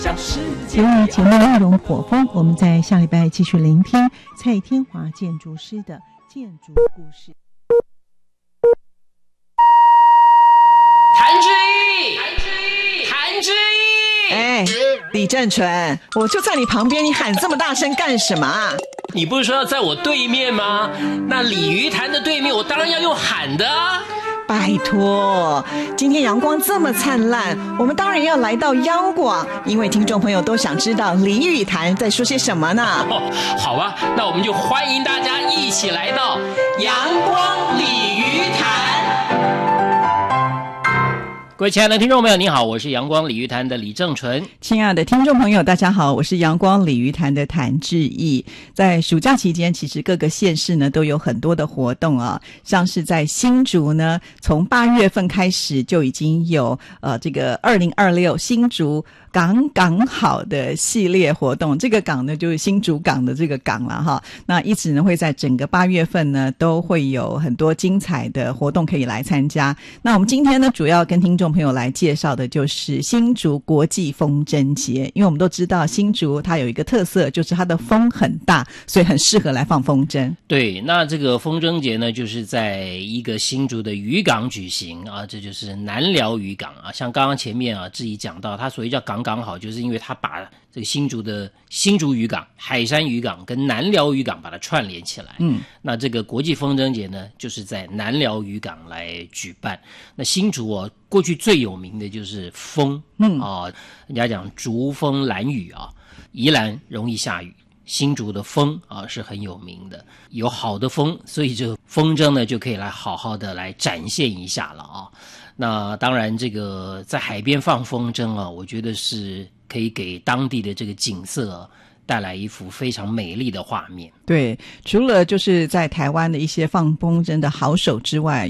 由于节目内容颇丰，我们在下礼拜继续聆听蔡天华建筑师的建筑故事。 谭志毅， 哎，李正淳，我就在你旁边，你喊这么大声干什么啊？ 你不是说要在我对面吗？那鲤鱼潭的对面，我当然要用喊的啊！ 拜托，今天阳光这么灿烂，我们当然要来到央广，因为听众朋友都想知道鲤鱼潭在说些什么呢？ 好吧，那我们就欢迎大家一起来到阳光鲤鱼潭。各位亲爱的听众朋友，你好，我是阳光鲤鱼潭的李正淳。 亲爱的听众朋友，大家好，我是阳光鲤鱼潭的谭志毅。在暑假期间，其实各个县市呢都有很多的活动啊，像是在新竹呢，从8月份开始就已经有这个2026新竹港好的系列活动。这个港呢就是新竹港的这个港了哈。那一直呢会在整个8月份呢都会有很多精彩的活动可以来参加。那我们今天呢主要跟听众朋友来介绍的就是新竹国际风筝节。因为我们都知道新竹它有一个特色，就是它的风很大，所以很适合来放风筝。 对，那这个风筝节呢就是在一个新竹的渔港举行啊，这就是南寮渔港啊。像刚刚前面啊志毅讲到，它所谓叫港好，就是因为它把这个新竹渔港、海山渔港跟南寮渔港把它串联起来。那这个国际风筝节呢就是在南寮渔港来举办。那新竹过去最有名的就是风人家讲竹风兰雨啊，宜兰容易下雨，新竹的风是很有名的，有好的风，所以这个风筝呢就可以来好好的来展现一下了啊。那当然这个在海边放风筝我觉得是可以给当地的这个景色带来一幅非常美丽的画面。 对，除了就是在台湾的一些放风筝的好手之外，